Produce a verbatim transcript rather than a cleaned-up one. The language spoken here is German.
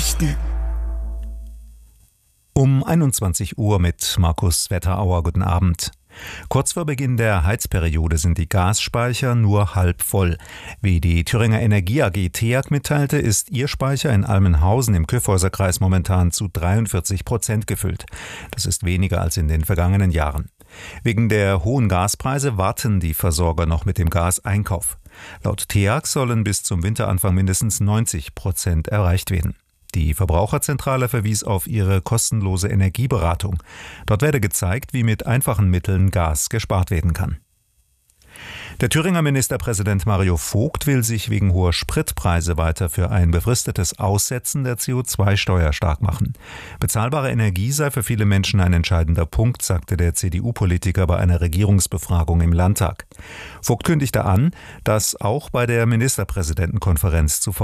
Nachrichten. Um einundzwanzig Uhr mit Markus Wetterauer. Guten Abend. Kurz vor Beginn der Heizperiode sind die Gasspeicher nur halb voll. Wie die Thüringer Energie A G TEAG mitteilte, ist ihr Speicher in Almenhausen im Kyffhäuserkreis momentan zu dreiundvierzig Prozent gefüllt. Das ist weniger als in den vergangenen Jahren. Wegen der hohen Gaspreise warten die Versorger noch mit dem Gaseinkauf. Laut TEAG sollen bis zum Winteranfang mindestens neunzig Prozent erreicht werden. Die Verbraucherzentrale verwies auf ihre kostenlose Energieberatung. Dort werde gezeigt, wie mit einfachen Mitteln Gas gespart werden kann. Der Thüringer Ministerpräsident Mario Vogt will sich wegen hoher Spritpreise weiter für ein befristetes Aussetzen der C O zwei Steuer stark machen. Bezahlbare Energie sei für viele Menschen ein entscheidender Punkt, sagte der C D U-Politiker bei einer Regierungsbefragung im Landtag. Vogt kündigte an, dass auch bei der Ministerpräsidentenkonferenz zuvor